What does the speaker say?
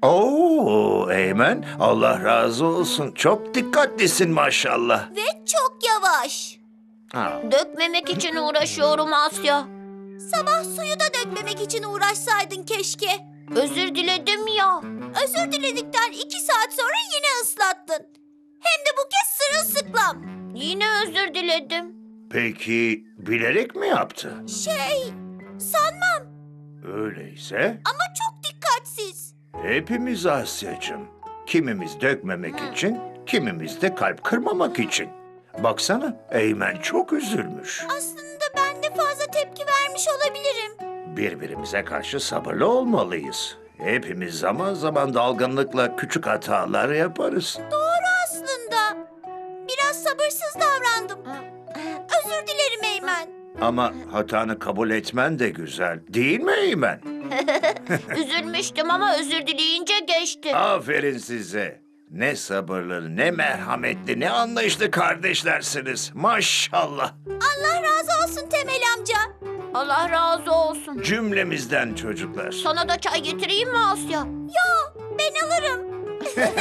Oo Eymen, Allah razı olsun. Çok dikkatlisin maşallah. Ve çok yavaş. Ha. Dökmemek için uğraşıyorum Asya. Sabah suyu da dökmemek için uğraşsaydın keşke. Özür diledim ya. Özür diledikten 2 saat sonra yine ıslattın. Hem de bu kez sırılsıklam. Yine özür diledim. Peki bilerek mi yaptı? Sanmam Öyleyse ama çok dikkatsiz. hepimiz Asyacığım. Kimimiz dökmemek için, kimimiz de kalp kırmamak için. Baksana, Eymen çok üzülmüş. Aslında ben de fazla tepki vermiş olabilirim. Birbirimize karşı sabırlı olmalıyız. Hepimiz zaman zaman dalgınlıkla küçük hatalar yaparız. Doğru aslında. Biraz sabırsız davrandım. Özür dilerim Eymen. Ama hatanı kabul etmen de güzel, değil mi Eymen? Üzülmüştüm ama özür dileyince geçti. Aferin size. Ne sabırlı, ne merhametli, ne anlayışlı kardeşlersiniz. Maşallah. Allah razı olsun Temel amca. Allah razı olsun. Cümlemizden çocuklar. Sana da çay getireyim mi Asya? Yo, ben alırım.